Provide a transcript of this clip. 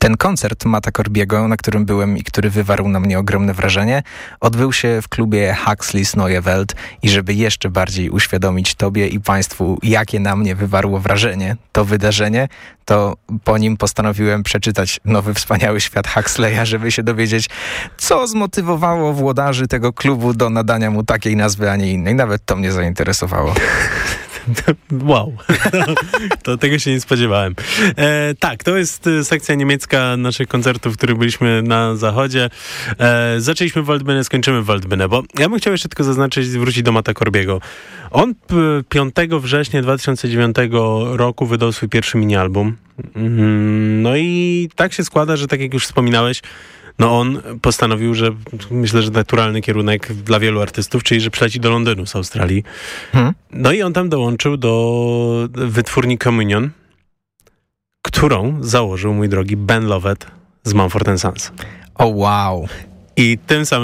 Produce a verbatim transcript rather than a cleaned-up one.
Ten koncert Matta Corbiego, na którym byłem i który wywarł na mnie ogromne wrażenie, odbył się w klubie Huxley's Neue Welt i żeby jeszcze bardziej uświadomić tobie i państwu, jakie na mnie wywarło wrażenie to wydarzenie, to po nim postanowiłem przeczytać Nowy Wspaniały Świat Huxleya, żeby się dowiedzieć, co zmotywowało włodarzy tego klubu do nadania mu takiej nazwy, a nie innej. Nawet to mnie zainteresowało. Wow, to, to tego się nie spodziewałem. E, tak, to jest sekcja niemiecka naszych koncertów, w których byliśmy na zachodzie. E, zaczęliśmy w Waldbühne, skończymy w Waldbühne, bo ja bym chciał jeszcze tylko zaznaczyć, wrócić do Matta Corbiego. On piątego września dwa tysiące dziewiątego roku wydał swój pierwszy mini-album. No i tak się składa, że tak jak już wspominałeś, no on postanowił, że myślę, że naturalny kierunek dla wielu artystów, czyli że przyleci do Londynu z Australii. Hmm. No i on tam dołączył do wytwórni Communion, którą założył mój drogi Ben Lovett z Mumford and Sons. O wow! I tym samym